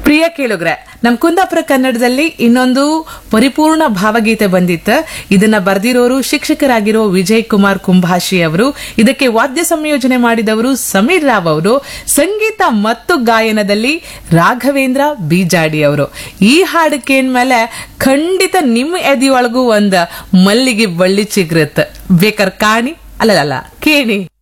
ಪ್ರಿಯ ಕೇಳುಗ್ರೆ, ನಮ್ ಕುಂದಾಪುರ ಕನ್ನಡದಲ್ಲಿ ಇನ್ನೊಂದು ಪರಿಪೂರ್ಣ ಭಾವಗೀತೆ ಬಂದಿತ್ತು. ಇದನ್ನ ಬರ್ದಿರೋರು ಶಿಕ್ಷಕರಾಗಿರೋ ವಿಜಯ್ ಕುಮಾರ್ ಕುಂಭಾಷಿ ಅವರು. ಇದಕ್ಕೆ ವಾದ್ಯ ಸಂಯೋಜನೆ ಮಾಡಿದವರು ಸಮೀರ್ ರಾವ್ ಅವರು. ಸಂಗೀತ ಮತ್ತು ಗಾಯನದಲ್ಲಿ ರಾಘವೇಂದ್ರ ಬೀಜಾಡಿ ಅವರು. ಈ ಹಾಡು ಕೇಳ್ಮೇಲೆ ಖಂಡಿತ ನಿಮ್ಮ ಎದೆಯೊಳಗೂ ಒಂದ್ ಮಲ್ಲಿಗೆ ಬಳ್ಳಿ ಚಿಗ್ರತ್. ಬೇಕಾರ ಕಾಣಿ ಅಲ್ಲಲ್ಲ ಕೇಳಿ.